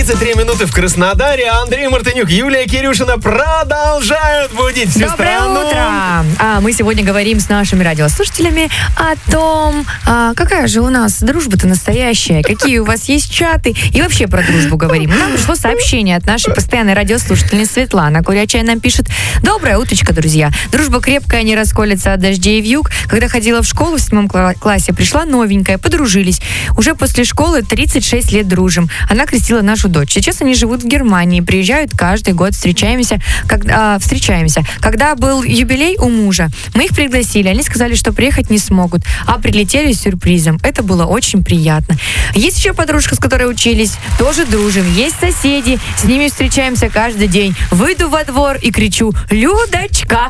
7:33 в Краснодаре. Андрей Мартынюк, Юлия Кирюшина продолжают будить всю Доброе страну. утро! Мы сегодня говорим с нашими радиослушателями о том, какая же у нас дружба-то настоящая, какие у вас есть чаты, и вообще про дружбу говорим. Нам пришло сообщение от нашей постоянной радиослушательницы Светланы Курячая. Нам пишет: доброе утречко, друзья. Дружба крепкая, не расколется от дождей и вьюг. Когда ходила в школу в 7 классе, пришла новенькая, подружились. Уже после школы 36 лет дружим. Она крестила нашу дочь. Сейчас они живут в Германии, приезжают каждый год, встречаемся. Когда был юбилей у мужа, мы их пригласили. Они сказали, что приехать не смогут, а прилетели с сюрпризом. Это было очень приятно. Есть еще подружка, с которой учились, тоже дружим. Есть соседи, с ними встречаемся каждый день. Выйду во двор и кричу: Людочка!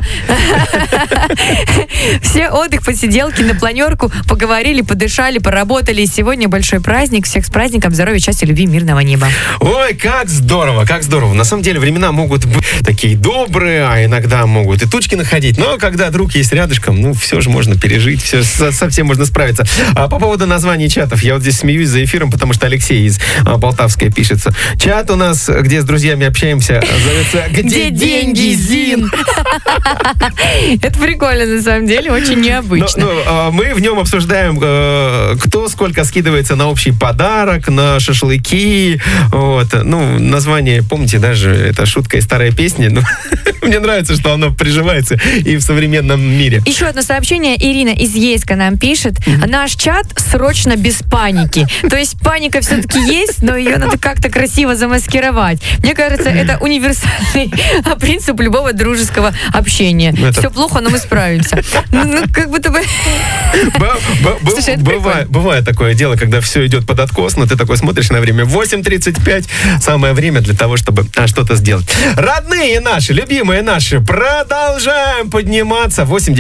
Все отдых, посиделки на планерку, поговорили, подышали, поработали. И сегодня большой праздник. Всех с праздником, здоровья, счастья, любви, мирного неба. Ой, как здорово, как здорово. На самом деле времена могут быть такие добрые, а иногда могут и тучки находить. Но когда друг есть рядышком, все же можно пережить, все со всем можно справиться. По поводу названий чатов, я вот здесь смеюсь за эфиром, потому что Алексей из Полтавской пишется. Чат у нас, где с друзьями общаемся, зовется «Где деньги, Зин?». Это прикольно, на самом деле, очень необычно. Мы в нем обсуждаем, кто сколько скидывается на общий подарок, на шашлыки. Вот. Название, помните, даже это шутка из старой песни. Мне нравится, что оно приживается и в современном мире. Еще одно сообщение. Ирина из Ейска нам пишет: наш чат срочно без паники. То есть паника все-таки есть, но ее надо как-то красиво замаскировать. Мне кажется, это универсальный принцип любого дружеского общения. Все плохо, но мы справимся. Как будто бы... Слушай, бывает такое дело, когда все идет под откос, но ты такой смотришь на время. 8:35. Самое время для того, чтобы что-то сделать. Родные наши, любимые наши, продолжаем подниматься.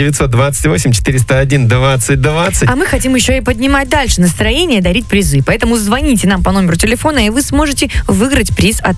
8-928-401-2020. А мы хотим еще и поднимать дальше настроение, дарить призы. Поэтому звоните нам по номеру телефона, и вы сможете выиграть приз от